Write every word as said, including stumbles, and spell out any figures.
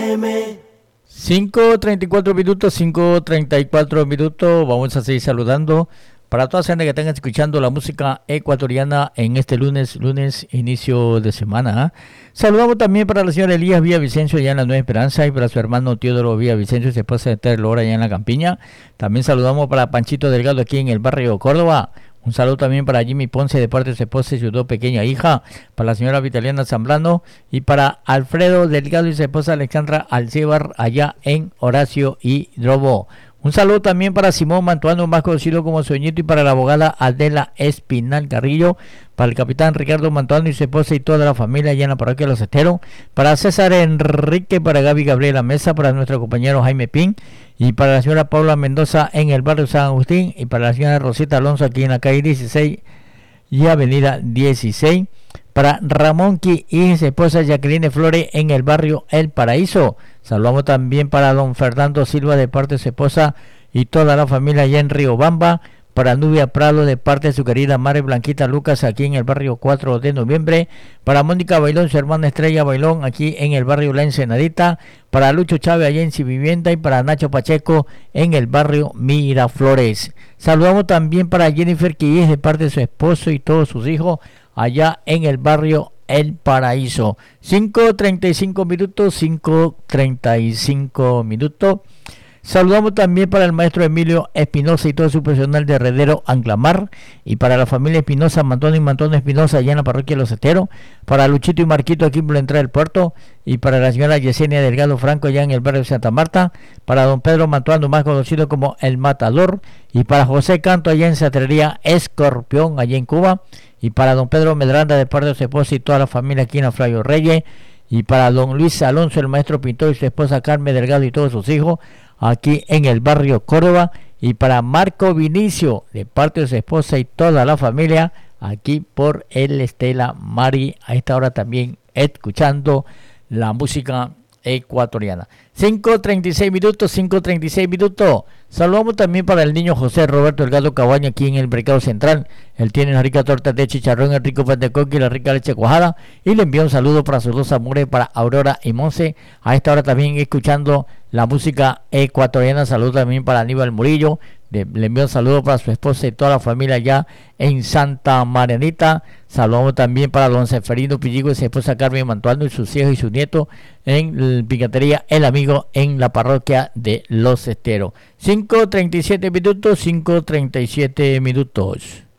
cinco treinta y cuatro minutos, cinco treinta y cuatro minutos. Vamos a seguir saludando para todas las que están escuchando la música ecuatoriana en este lunes, lunes inicio de semana. ¿eh? Saludamos también para la señora Elías Villavicencio allá en la Nueva Esperanza y para su hermano Teodoro Villavicencio, su esposa de Esther Lora allá en la Campiña. También saludamos para Panchito Delgado aquí en el barrio Córdoba. Un saludo también para Jimmy Ponce de parte de su esposa y su dos pequeña hija, para la señora Vitaliana Zambrano y para Alfredo Delgado y su esposa Alexandra Alcébar allá en Horacio y Drobo. Un saludo también para Simón Mantuano, más conocido como Sueñito, y para la abogada Adela Espinal Carrillo, para el capitán Ricardo Mantuano y su esposa y toda la familia allá en la parroquia Los Esteros, para César Enrique, para Gaby Gabriela Mesa, para nuestro compañero Jaime Pin, y para la señora Paula Mendoza en el barrio San Agustín, y para la señora Rosita Alonso aquí en la calle dieciséis y avenida dieciséis, para Ramón Qui y su esposa Jacqueline Flores en el barrio El Paraíso. Saludamos también para don Fernando Silva de parte de su esposa y toda la familia allá en Riobamba, para Nubia Prado de parte de su querida madre Blanquita Lucas aquí en el barrio cuatro de noviembre, para Mónica Bailón, su hermana Estrella Bailón aquí en el barrio La Ensenadita, para Lucho Chávez allá en Civivienda y para Nacho Pacheco en el barrio Miraflores. Saludamos también para Jennifer Quilles de parte de su esposo y todos sus hijos allá en el barrio El Paraíso. cinco treinta y cinco minutos, cinco treinta y cinco minutos. Saludamos también para el maestro Emilio Espinosa y todo su personal de Herredero Anclamar, y para la familia Espinosa, Mantón y Mantón Espinosa allá en la parroquia Los Esteros, para Luchito y Marquito aquí por la entrada del puerto, y para la señora Yesenia Delgado Franco allá en el barrio de Santa Marta, para don Pedro Mantuano, más conocido como El Matador, y para José Canto allá en Satrería Escorpión allá en Cuba, y para don Pedro Medranda de parte de su esposa y toda la familia aquí en la Flavio Reyes, y para don Luis Alonso, el maestro pintor, y su esposa Carmen Delgado y todos sus hijos aquí en el barrio Córdoba, y para Marco Vinicio de parte de su esposa y toda la familia aquí por el Estela Mari, a esta hora también escuchando la música ecuatoriana. cinco treinta y seis minutos, cinco treinta y seis minutos. Saludamos también para el niño José Roberto Delgado Cabaña aquí en el Mercado Central. Él tiene una rica torta de chicharrón, el rico pan de coco y la rica leche cuajada. Y le envío un saludo para sus dos amores, para Aurora y Monse. A esta hora también escuchando la música ecuatoriana. Saludos también para Aníbal Murillo. Le, le envío un saludo para su esposa y toda la familia allá en Santa Marianita. Saludamos también para don Seferino Pilligo y su esposa Carmen Mantuano y sus hijos y sus nietos en la picantería El Amigo en la parroquia de Los Esteros. cinco treinta y siete minutos, cinco treinta y siete minutos.